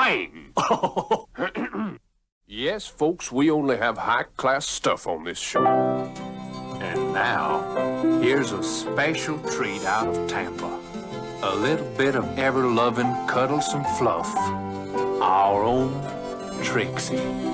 Bang! Yes, folks, we only have high-class stuff on this show. And now, here's a special treat out of Tampa. A little bit of ever-loving, cuddlesome fluff. Our own Trixie.